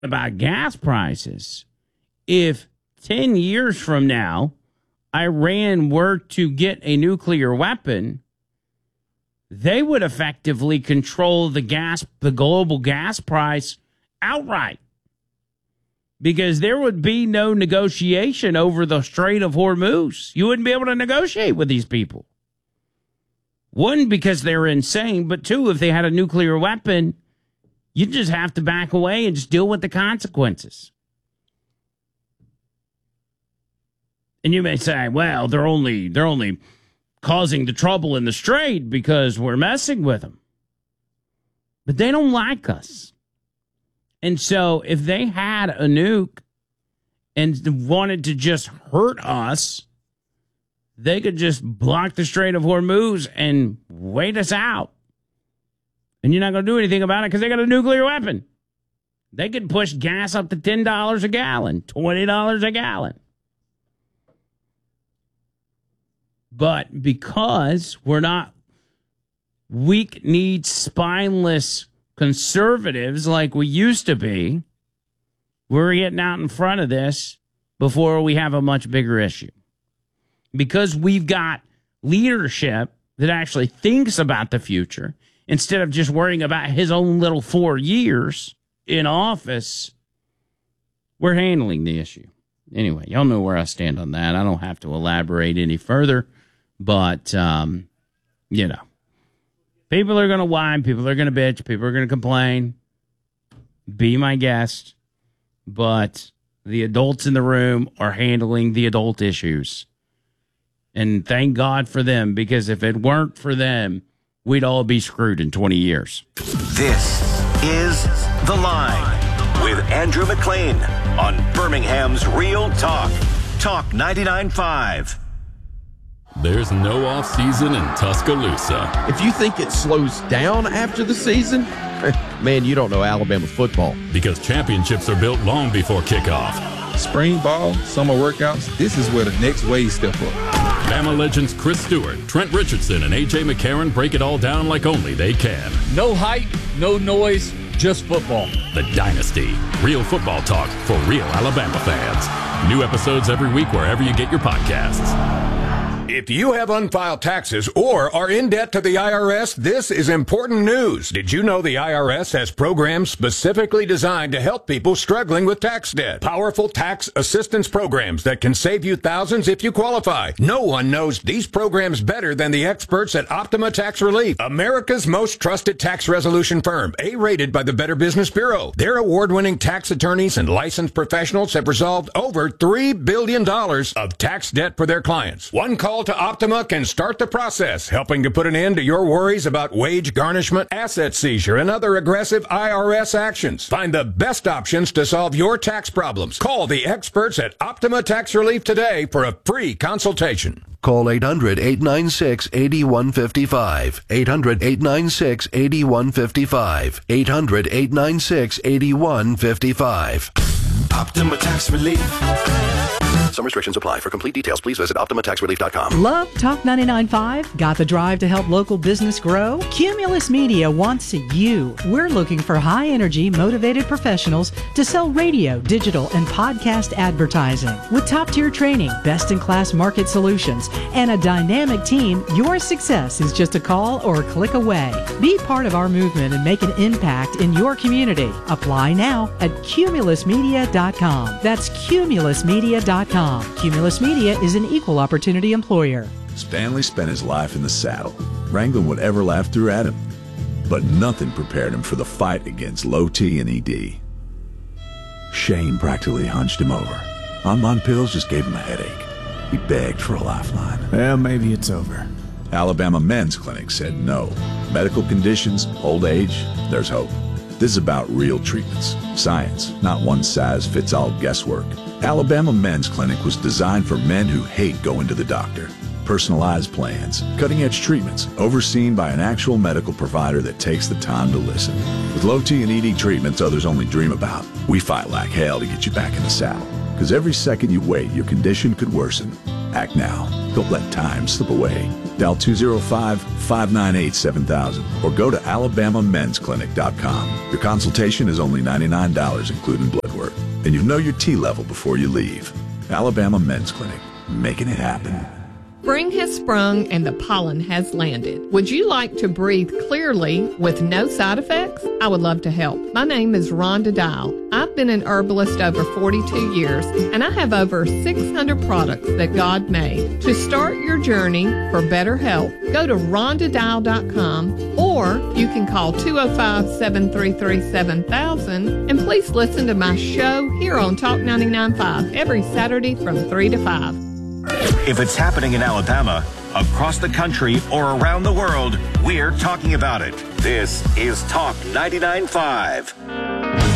about gas prices. If 10 years from now, Iran were to get a nuclear weapon, they would effectively control the global gas price outright, because there would be no negotiation over the Strait of Hormuz. You wouldn't be able to negotiate with these people. One, because they're insane, but two, if they had a nuclear weapon, you just have to back away and just deal with the consequences. And you may say, well, they're only causing the trouble in the Strait because we're messing with them. But they don't like us. And so if they had a nuke and wanted to just hurt us, they could just block the Strait of Hormuz and wait us out. And you're not going to do anything about it because they got a nuclear weapon. They could push gas up to $10 a gallon, $20 a gallon. But because we're not weak-kneed, spineless conservatives like we used to be, we're getting out in front of this before we have a much bigger issue. Because we've got leadership that actually thinks about the future instead of just worrying about his own little 4 years in office, we're handling the issue. Anyway, y'all know where I stand on that. I don't have to elaborate any further, but, you know, people are going to whine, people are going to bitch, people are going to complain. Be my guest. But the adults in the room are handling the adult issues. And thank God for them, because if it weren't for them, we'd all be screwed in 20 years. This is The Line with Andrew McLean on Birmingham's Real Talk. Talk 99.5. There's no off-season in Tuscaloosa. If you think it slows down after the season, man, you don't know Alabama football. Because championships are built long before kickoff. Spring ball, summer workouts, this is where the next wave step up. Bama legends Chris Stewart, Trent Richardson, and A.J. McCarron break it all down like only they can. No hype, no noise, just football. The Dynasty. Real football talk for real Alabama fans. New episodes every week wherever you get your podcasts. If you have unfiled taxes or are in debt to the IRS, this is important news. Did you know the IRS has programs specifically designed to help people struggling with tax debt? Powerful tax assistance programs that can save you thousands if you qualify. No one knows these programs better than the experts at Optima Tax Relief, America's most trusted tax resolution firm, A-rated by the Better Business Bureau. Their award-winning tax attorneys and licensed professionals have resolved over $3 billion of tax debt for their clients. One call to Optima can start the process, helping to put an end to your worries about wage garnishment, asset seizure, and other aggressive IRS actions. Find the best options to solve your tax problems. Call the experts at Optima Tax Relief today for a free consultation. Call 800-896-8155. 800-896-8155. 800-896-8155. Optima Tax Relief. Some restrictions apply. For complete details, please visit OptimaTaxRelief.com. Love Talk 99.5? Got the drive to help local business grow? Cumulus Media wants you. We're looking for high-energy, motivated professionals to sell radio, digital, and podcast advertising. With top-tier training, best-in-class market solutions, and a dynamic team, your success is just a call or a click away. Be part of our movement and make an impact in your community. Apply now at CumulusMedia.com. That's CumulusMedia.com. Cumulus Media is an equal opportunity employer. Stanley spent his life in the saddle, wrangling whatever life threw at him. But nothing prepared him for the fight against low T and ED. Shane practically hunched him over. Online pills just gave him a headache. He begged for a lifeline. Well, maybe it's over. Alabama Men's Clinic said no. Medical conditions, old age, there's hope. This is about real treatments, science, not one-size-fits-all guesswork. Alabama Men's Clinic was designed for men who hate going to the doctor. Personalized plans, cutting-edge treatments, overseen by an actual medical provider that takes the time to listen. With low T and ED treatments others only dream about, we fight like hell to get you back in the saddle. Because every second you wait, your condition could worsen. Act now. Don't let time slip away. Dial 205-598-7000 or go to alabamamensclinic.com. Your consultation is only $99, including blood work. And you know your T level before you leave. Alabama Men's Clinic, making it happen. Spring has sprung and the pollen has landed. Would you like to breathe clearly with no side effects? I would love to help. My name is Rhonda Dial. I've been an herbalist over 42 years, and I have over 600 products that God made. To start your journey for better health, go to rhondadial.com, or you can call 205-733-7000, and please listen to my show here on Talk 99.5 every Saturday from 3 to 5. If it's happening in Alabama, across the country, or around the world, we're talking about it. This is Talk 99.5.